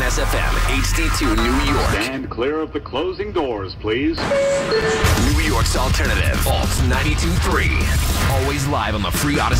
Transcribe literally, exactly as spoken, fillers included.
S F M, H D two, New York. Stand clear of the closing doors, please. New York's alternative, Alt ninety-two point three. Always live on the free Odyssey.